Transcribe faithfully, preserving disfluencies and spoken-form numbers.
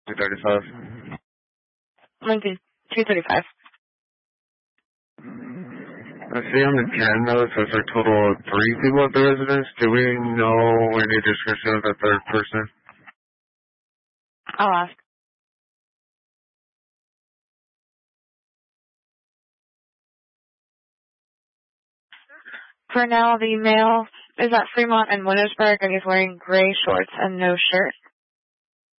two thirty-five. Lincoln, two thirty-five. I see on the can notes there's a total of three people at the residence. Do we know any description of the third person? I'll ask. For now, the male is at Fremont and Williamsburg, and he's wearing gray shorts and no shirt.